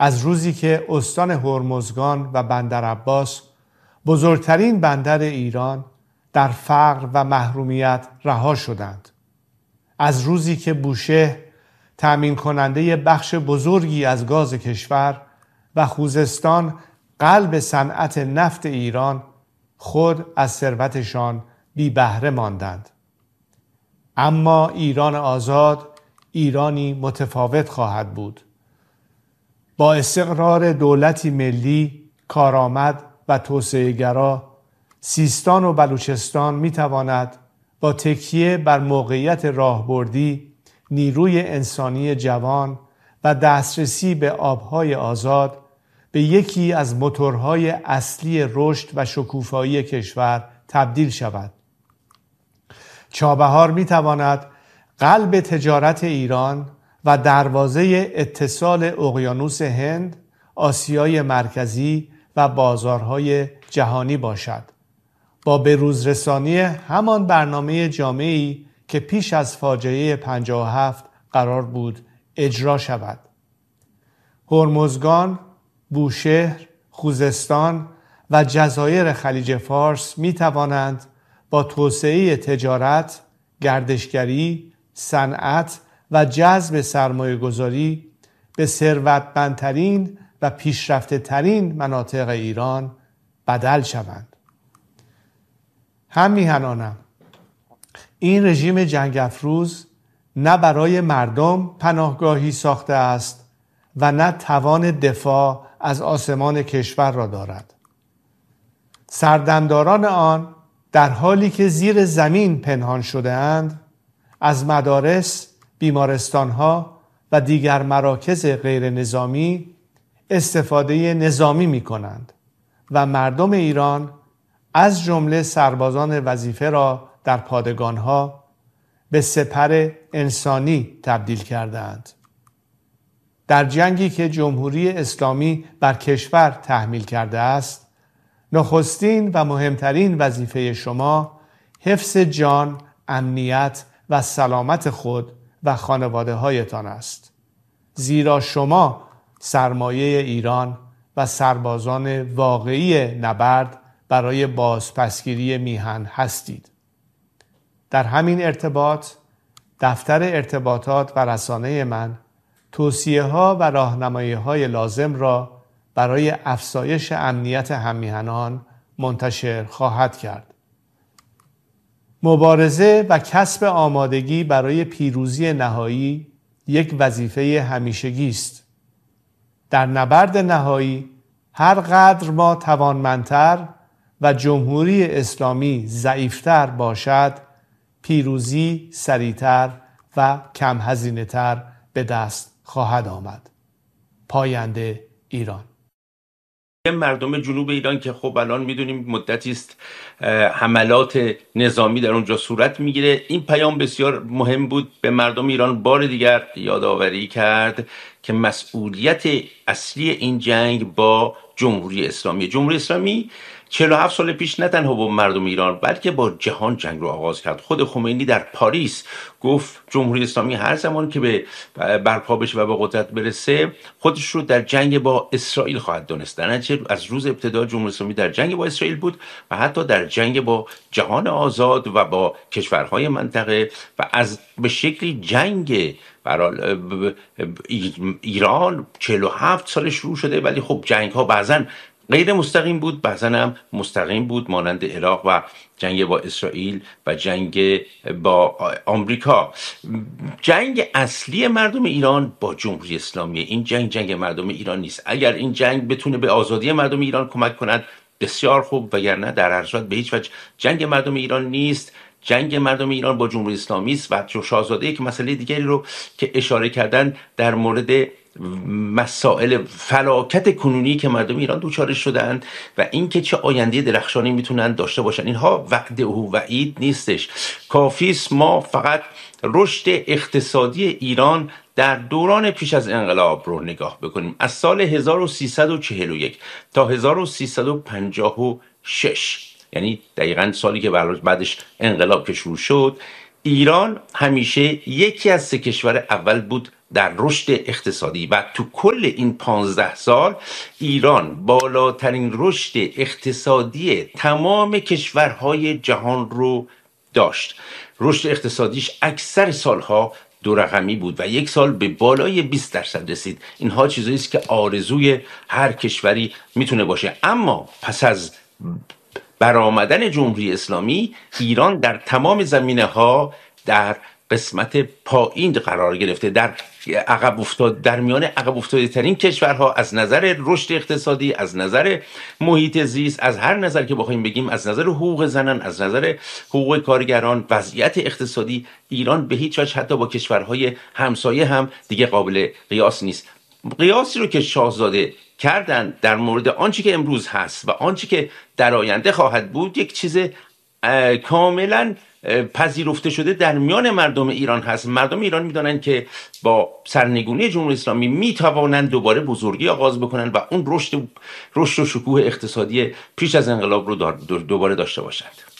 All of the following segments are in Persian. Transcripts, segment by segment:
از روزی که استان هرمزگان و بندر عباس، بزرگترین بندر ایران، در فقر و محرومیت رها شدند. از روزی که بوشهر، تأمین کننده بخش بزرگی از گاز کشور، و خوزستان، قلب صنعت نفت ایران، خود از ثروتشان بی بهره ماندند. اما ایران آزاد ایرانی متفاوت خواهد بود. با استقرار دولتی ملی، کارآمد و توسعه‌گرا، سیستان و بلوچستان می تواند با تکیه بر موقعیت راهبردی، نیروی انسانی جوان و دسترسی به آبهای آزاد به یکی از موتورهای اصلی رشد و شکوفایی کشور تبدیل شود. چابهار می تواند قلب تجارت ایران و دروازه اتصال اقیانوس هند، آسیای مرکزی و بازارهای جهانی باشد، با بروز رسانی همان برنامه جامعی که پیش از فاجعه 57 قرار بود اجرا شود. هرمزگان، بوشهر، خوزستان و جزایر خلیج فارس می توانند با توسعه تجارت، گردشگری، صنعت و جذب سرمایه‌گذاری به ثروتمندترین و پیشرفته‌ترین مناطق ایران بدل شوند. هم میهنانم، این رژیم جنگ افروز نه برای مردم پناهگاهی ساخته است و نه توان دفاع از آسمان کشور را دارد. سردمداران آن در حالی که زیر زمین پنهان شده اند، از مدارس، بیمارستانها و دیگر مراکز غیر نظامی استفاده نظامی می کنند و مردم ایران از جمله سربازان وظیفه را در پادگانها به سپر انسانی تبدیل کردند. در جنگی که جمهوری اسلامی بر کشور تحمیل کرده است، نخستین و مهمترین وظیفه شما حفظ جان، امنیت و سلامت خود و خانواده هایتان است. زیرا شما سرمایه ایران و سربازان واقعی نبرد برای بازپسگیری میهن هستید. در همین ارتباط، دفتر ارتباطات و رسانه من توصیه‌ها و راهنمایی‌های لازم را برای افزایش امنیت هم‌میهنان منتشر خواهد کرد. مبارزه و کسب آمادگی برای پیروزی نهایی یک وظیفه همیشگی است. در نبرد نهایی هر قدر ما توانمندتر و جمهوری اسلامی ضعیفتر باشد، پیروزی سریعتر و کم هزینه‌تر به دست خواهد آمد. پاینده ایران. مردم جنوب ایران که خب الان میدونیم مدتی است حملات نظامی در اونجا صورت میگیره، این پیام بسیار مهم بود. به مردم ایران بار دیگر یادآوری کرد که مسئولیت اصلی این جنگ با جمهوری اسلامی. جمهوری اسلامی 47 سال پیش نه تنها با مردم ایران بلکه با جهان جنگ رو آغاز کرد. خود خمینی در پاریس گفت جمهوری اسلامی هر زمان که به برپا بشه و به قدرت برسه خودش رو در جنگ با اسرائیل خواهد دونست. در نتیجه از روز ابتدا جمهوری اسلامی در جنگ با اسرائیل بود و حتی در جنگ با جهان آزاد و با کشورهای منطقه و از به شکلی جنگ برای ایران 47 سال شروع شده، ولی خب جنگ ها بعضا غیر مستقیم بود، بعضا هم مستقیم بود، مانند عراق و جنگ با اسرائیل و جنگ با آمریکا. جنگ اصلی مردم ایران با جمهوری اسلامی، این جنگ مردم ایران نیست. اگر این جنگ بتونه به آزادی مردم ایران کمک کند بسیار خوب، وگرنه در هر صورت به هیچ وجه جنگ مردم ایران نیست. جنگ مردم ایران با جمهوری اسلامی است. و شاهزاده که مسئله دیگری رو که اشاره کردن در مورد مسائل فلاکت کنونی که مردم ایران دوچارش شدند و اینکه چه آینده درخشانی میتونن داشته باشن، اینها وعده و وعید نیستش. کافیست ما فقط رشد اقتصادی ایران در دوران پیش از انقلاب رو نگاه بکنیم. از سال 1341 تا 1356، یعنی دقیقاً سالی که بعدش انقلاب که شروع شد، ایران همیشه یکی از 3 کشور اول بود در رشد اقتصادی و تو کل این 15 سال ایران بالاترین رشد اقتصادی تمام کشورهای جهان رو داشت. رشد اقتصادیش اکثر سالها دو رقمی بود و یک سال به بالای 20% رسید. اینها چیزایی است که آرزوی هر کشوری میتونه باشه. اما پس از برآمدن جمهوری اسلامی ایران در تمام زمینه‌ها در قسمت پایین قرار گرفته، در میان عقب افتاده ترین کشورها از نظر رشد اقتصادی، از نظر محیط زیست، از هر نظر که بخوایم بگیم، از نظر حقوق زنان، از نظر حقوق کارگران، وضعیت اقتصادی ایران به هیچ وجه حتی با کشورهای همسایه هم دیگه قابل قیاس نیست. قیاسی رو که شاهزاده کردن در مورد آنچه که امروز هست و آنچه که در آینده خواهد بود یک چیز کاملا پذیرفته شده در میان مردم ایران هست. مردم ایران میدونن که با سرنگونی جمهوری اسلامی میتوانند دوباره بزرگی آغاز بکنن و اون رشد و شکوه اقتصادی پیش از انقلاب رو دوباره داشته باشند.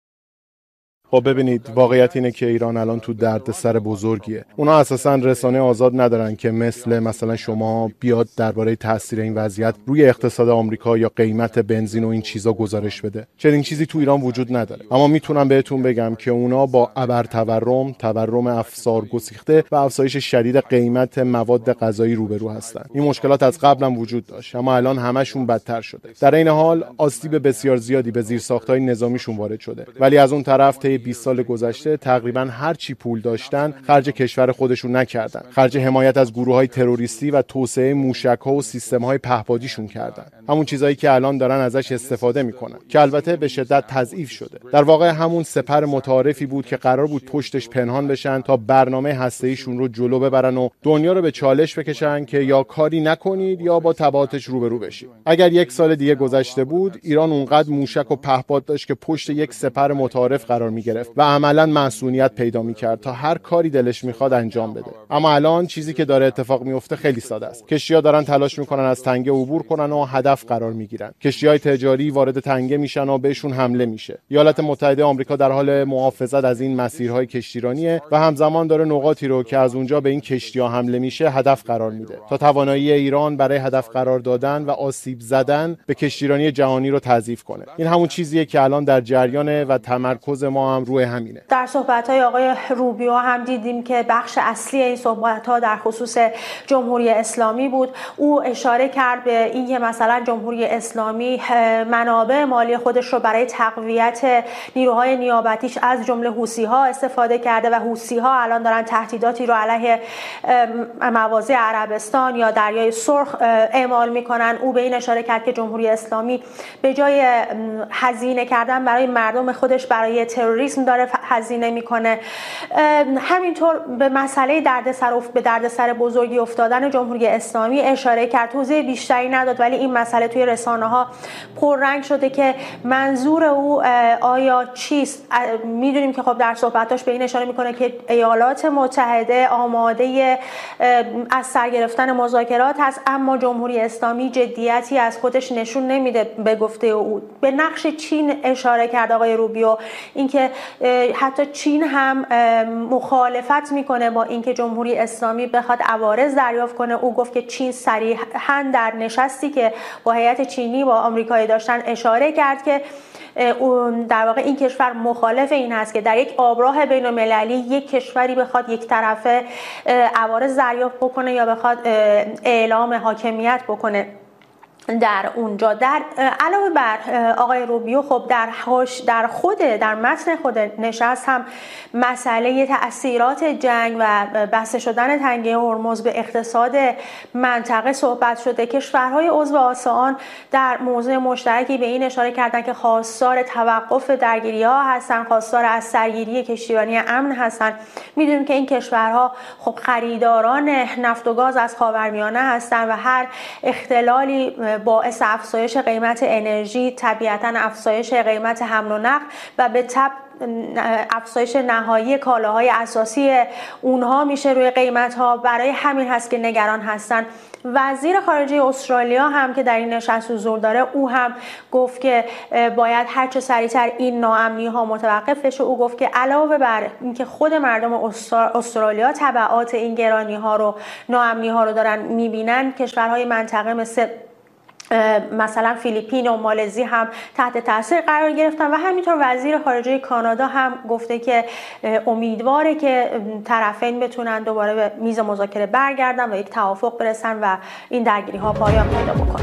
خب ببینید، واقعیت اینه که ایران الان تو دردسر بزرگیه. اونا اساسا رسانه آزاد ندارن که مثلا شما بیاد درباره تاثیر این وضعیت روی اقتصاد آمریکا یا قیمت بنزین و این چیزا گزارش بده. چنین چیزی تو ایران وجود نداره. اما میتونم بهتون بگم که اونا با تورم افسار گسیخته و افزایش شدید قیمت مواد غذایی روبرو هستن. این مشکلات از قبل هم وجود داشت، اما الان همشون بدتر شده. در این حال آسیب بسیار زیادی به زیرساخت‌های نظامیشون وارد شده. ولی از اون طرف 20 سال گذشته تقریبا هر چی پول داشتن خرج کشور خودشون نکردن. خرج حمایت از گروه‌های تروریستی و توسعه موشک‌ها و سیستم‌های پهپادیشون کردن. همون چیزایی که الان دارن ازش استفاده میکنن، که البته به شدت تضعیف شده. در واقع همون سپر متعارفی بود که قرار بود پشتش پنهان بشن تا برنامه هسته‌ایشون رو جلو ببرن و دنیا رو به چالش بکشن که یا کاری نکنید یا با تبعاتش روبرو بشید. اگر 1 سال دیگه گذشته بود، ایران اونقدر موشک و پهپاد داشت که پشت یک سپر متعارف قرار می‌گرفت و عملاً معصونیت پیدا می‌کرد تا هر کاری دلش می‌خواد انجام بده. اما الان چیزی که داره اتفاق میفته خیلی ساده است. کشتی‌ها دارن تلاش می‌کنن از تنگه عبور کنن و هدف قرار می‌گیرن. کشتی‌های تجاری وارد تنگه میشن و بهشون حمله میشه. ایالات متحده آمریکا در حال محافظت از این مسیرهای کشتیرانیه و همزمان داره نقاطی رو که از اونجا به این کشتی‌ها حمله میشه هدف قرار میده تا توانایی ایران برای هدف قرار دادن و آسیب زدن به کشتیرانی جهانی رو تضعیف کنه. این همون چیزیه که الان در جریانه و تمرکز ما هم روی همینه. در صحبت‌های آقای روبیو هم دیدیم که بخش اصلی این صحبت‌ها در خصوص جمهوری اسلامی بود. او اشاره کرد به این که مثلا جمهوری اسلامی منابع مالی خودش رو برای تقویت نیروهای نیابتیش از جمله حوثی‌ها استفاده کرده و حوثی‌ها الان دارن تهدیداتی رو علیه مواضع عربستان یا دریای سرخ اعمال می‌کنن. او به این اشاره کرد که جمهوری اسلامی به جای هزینه کردن برای مردم خودش برای تروریسم داره هزینه میکنه. همینطور به مسئله دردسر بزرگی افتادن جمهوری اسلامی اشاره کرد. توضیح بیشتری نداد، ولی این مسئله توی رسانه ها پررنگ شده که منظور او آیا چیست. میدونیم که خب در صحبتاش به این اشاره میکنه که ایالات متحده آماده از سر گرفتن مذاکرات هست، اما جمهوری اسلامی جدیتی از خودش نشون نمیده. به گفته او به نقش چین اشاره کرد آقای روبیو، اینکه حتی چین هم مخالفت میکنه با اینکه جمهوری اسلامی بخواد عوارض دریافت کنه. او گفت که چین صریحاً در نشستی که با هیئت چینی با آمریکایی داشتن اشاره کرد که در واقع این کشور مخالف این هست که در یک آبراه بین‌المللی یک کشوری بخواد یک طرفه عوارض دریافت بکنه یا بخواد اعلام حاکمیت بکنه در اونجا. در علاوه بر آقای روبیو خب در متن خود نشست هم مسئله تأثیرات جنگ و بسته شدن تنگه هرمز به اقتصاد منطقه صحبت شده. کشورهای عضو آسان در موضوع مشترکی به این اشاره کردن که خواستار توقف درگیری‌ها هستن، خواستار از سرگیری کشتیرانی امن هستن. میدونیم که این کشورها خب خریداران نفت و گاز از خاورمیانه هستن و هر اختلالی باعث افزایش قیمت انرژی، طبیعتاً افزایش قیمت حمل و نقل و به تبع افزایش نهایی کالاهای اساسی اونها میشه روی قیمت‌ها. برای همین هست که نگران هستن. وزیر خارجه استرالیا هم که در این نشست حضور داره، او هم گفت که باید هر چه سریعتر این ناامنی‌ها متوقف بشه. او گفت که علاوه بر اینکه خود مردم استرالیا تبعات این گرانی‌ها رو، ناامنی‌ها رو دارن می‌بینن، کشورهای منطقه مثلا فیلیپین و مالزی هم تحت تاثیر قرار گرفتن. و همینطور وزیر خارجه کانادا هم گفته که امیدواره که طرفین بتونن دوباره به میز مذاکره برگردن و یک توافق برسن و این درگیری‌ها پایان پیدا بکنه.